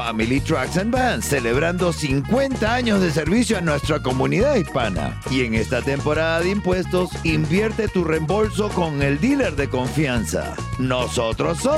Family Trucks and Vans, celebrando 50 años de servicio a nuestra comunidad hispana. Y en esta temporada de impuestos, invierte tu reembolso con el dealer de confianza. Nosotros somos